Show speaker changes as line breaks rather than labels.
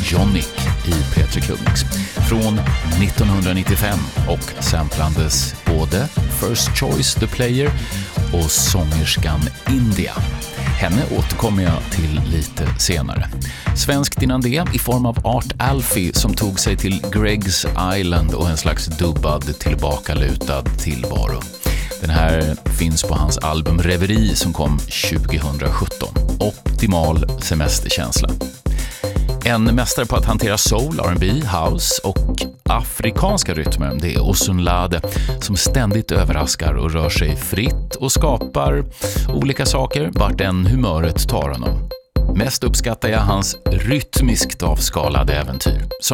Johnny i P3 Klubbmix från 1995 och samplandes både First Choice The Player och sångerskan India. Henne återkommer jag till lite senare. Svenskt innan det i form av Art Alfie som tog sig till Greg's Island och en slags dubbad tillbakalutad tillvaro. Den här finns på hans album Reverie som kom 2017. Optimal semesterkänsla. En mästare på att hantera soul, R&B, house och afrikanska rytmer, det är Osunlade som ständigt överraskar och rör sig fritt och skapar olika saker vart än humöret tar honom. Mest uppskattar jag hans rytmiskt avskalade äventyr som